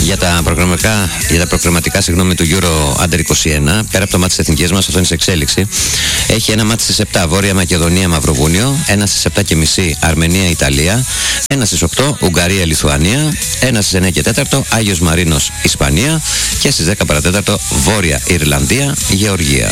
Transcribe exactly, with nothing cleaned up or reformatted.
για τα προγραμματικά, για τα προγραμματικά συγγνώμη, του Euro Under είκοσι ένα, πέρα από το μάτι της εθνικής μας, αυτό είναι σε εξέλιξη. Έχει ένα μάτι στις επτά, Βόρεια Μακεδονία Μαυροβούνιο, ένα στις επτά και μισή, Αρμενία Ιταλία, ένα στις οκτώ, Ουγγαρία Λιθουανία, ένα στις εννιά και τέταρτο, Άγιος Μαρίνος Ισπανία και στις δέκα παρατέταρτο, Βόρεια Ιρλανδία Γεωργία.